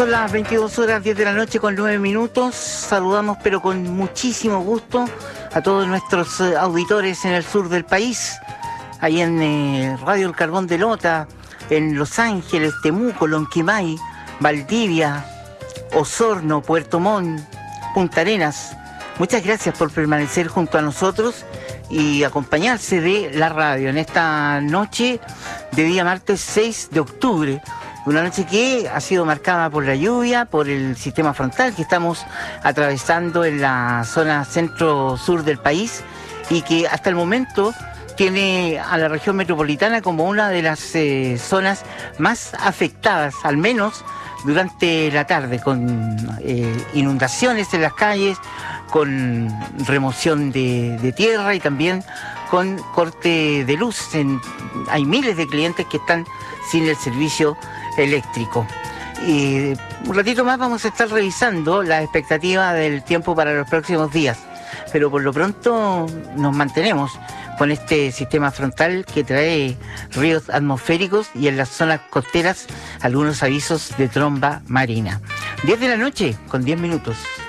Son las 22 horas 10 de la noche con 9 minutos. Saludamos pero con muchísimo gusto a todos nuestros auditores en el sur del país, ahí en Radio El Carbón de Lota, en Los Ángeles, Temuco, Lonquimay, Valdivia, Osorno, Puerto Montt, Punta Arenas. Muchas gracias por permanecer junto a nosotros y acompañarse de la radio en esta noche de día martes 6 de octubre. Una noche que ha sido marcada por la lluvia, por el sistema frontal que estamos atravesando en la zona centro-sur del país y que hasta el momento tiene a la región metropolitana como una de las zonas más afectadas, al menos durante la tarde, con inundaciones en las calles, con remoción de tierra y también con corte de luz. Hay miles de clientes que están sin el servicio eléctrico. Y un ratito más vamos a estar revisando la expectativa del tiempo para los próximos días, pero por lo pronto nos mantenemos con este sistema frontal que trae ríos atmosféricos y en las zonas costeras algunos avisos de tromba marina. 10 de la noche con 10 minutos.